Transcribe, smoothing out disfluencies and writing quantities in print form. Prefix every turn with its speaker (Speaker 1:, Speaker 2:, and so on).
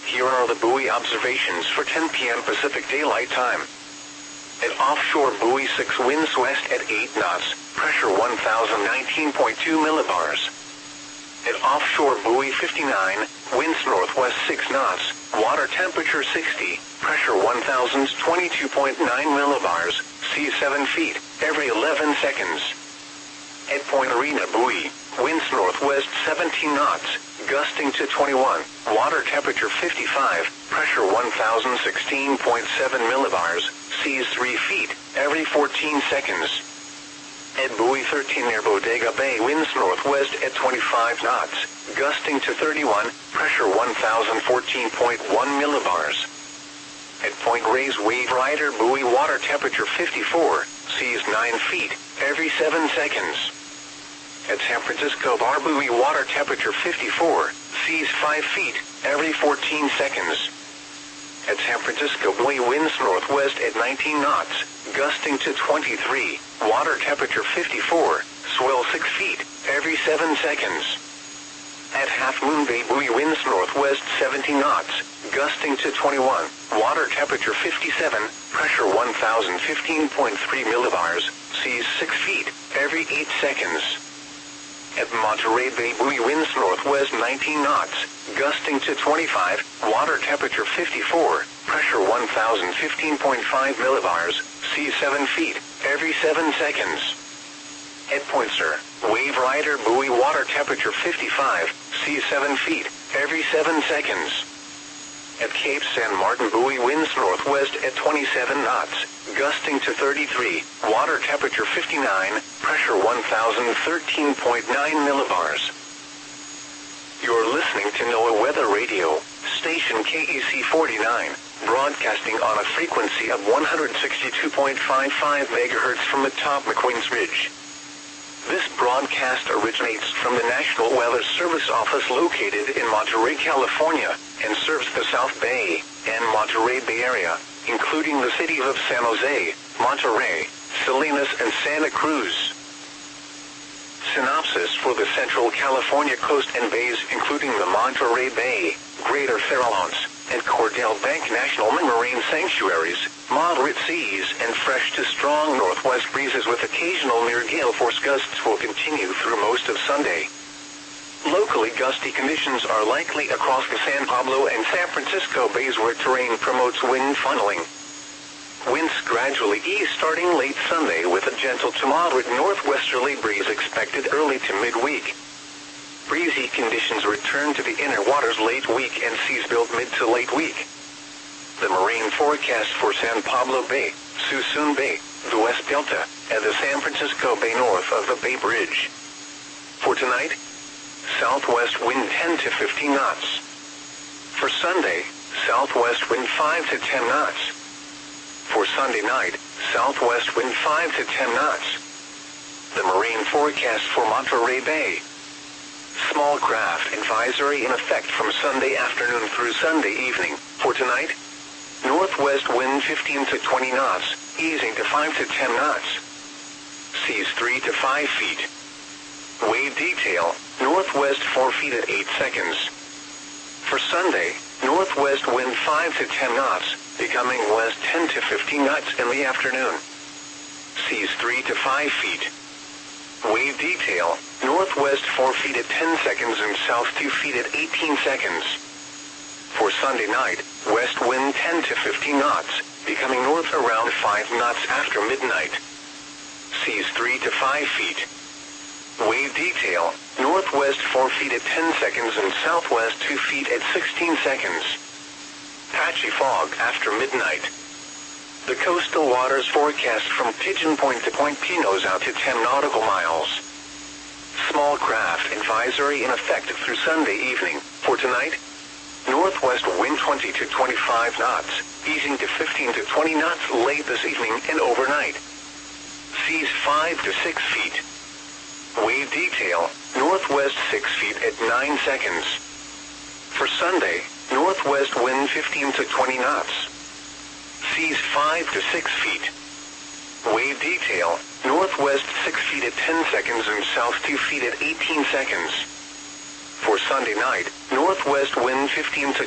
Speaker 1: Here are the buoy observations for 10 p.m. Pacific Daylight Time. At offshore buoy 6, winds west at 8 knots, pressure 1019.2 millibars. At offshore buoy 59, winds northwest 6 knots, water temperature 60, pressure 1022.9 millibars, seas 7 feet, every 11 seconds. At Point Arena buoy, winds northwest 17 knots, gusting to 21, water temperature 55, pressure 1016.7 millibars, seas 3 feet, every 14 seconds. At buoy 13 near Bodega Bay, winds northwest at 25 knots, gusting to 31, pressure 1014.1 millibars. At Point Reyes Wave Rider buoy, water temperature 54, seas 9 feet, every 7 seconds. At San Francisco Bar buoy, water temperature 54, seas 5 feet, every 14 seconds. At San Francisco buoy, winds northwest at 19 knots, gusting to 23, water temperature 54, swell 6 feet, every 7 seconds. At Half Moon Bay buoy, winds northwest 17 knots, gusting to 21, water temperature 57, pressure 1015.3 millibars, seas 6 feet, every 8 seconds. At Monterey Bay buoy, winds northwest 19 knots, gusting to 25, water temperature 54, pressure 1015.5 millibars, seas 7 feet, every 7 seconds. At Point Sur Wave Rider buoy, water temperature 55, seas 7 feet, every 7 seconds. At Cape San Martin buoy, winds northwest at 27 knots, gusting to 33, water temperature 59, pressure 1013.9 millibars. You're listening to NOAA Weather Radio, station KEC 49, broadcasting on a frequency of 162.55 MHz from atop McQueen's Ridge. This broadcast originates from the National Weather Service office located in Monterey, California, and serves the South Bay and Monterey Bay area, including the cities of San Jose, Monterey, Salinas, and Santa Cruz. Synopsis for the Central California coast and bays, including the Monterey Bay, Greater Farallones, and Cordell Bank National Marine Sanctuaries, moderate seas and fresh to strong northwest breezes with occasional near gale force gusts will continue through most of Sunday. Locally gusty conditions are likely across the San Pablo and San Francisco bays where terrain promotes wind funneling. Winds gradually ease starting late Sunday with a gentle to moderate northwesterly breeze expected early to midweek. Breezy conditions return to the inner waters late week and seas build mid to late week. The marine forecast for San Pablo Bay, Suisun Bay, the West Delta, and the San Francisco Bay north of the Bay Bridge. For tonight, southwest wind 10 to 15 knots. For Sunday, southwest wind 5 to 10 knots. For Sunday night, southwest wind 5 to 10 knots. The marine forecast for Monterey Bay. Small craft advisory in effect from Sunday afternoon through Sunday evening. For tonight, northwest wind 15 to 20 knots, easing to 5 to 10 knots. Seas 3 to 5 feet. Wave detail, northwest 4 feet at 8 seconds. For Sunday, northwest wind 5 to 10 knots, becoming west 10 to 15 knots in the afternoon. Seas 3 to 5 feet. Wave detail, northwest 4 feet at 10 seconds and south 2 feet at 18 seconds. For Sunday night, west wind 10 to 15 knots, becoming north around 5 knots after midnight. Seas 3 to 5 feet. Wave detail, northwest 4 feet at 10 seconds and southwest 2 feet at 16 seconds. Patchy fog after midnight. The coastal waters forecast from Pigeon Point to Point Pinos out to 10 nautical miles. Small craft advisory in effect through Sunday evening. For tonight, northwest wind 20 to 25 knots, easing to 15 to 20 knots late this evening and overnight. Seas 5 to 6 feet. Wave detail, northwest 6 feet at 9 seconds. For Sunday, northwest wind 15 to 20 knots. Seas 5 to 6 feet. Wave detail, northwest 6 feet at 10 seconds and south 2 feet at 18 seconds. For Sunday night, northwest wind 15 to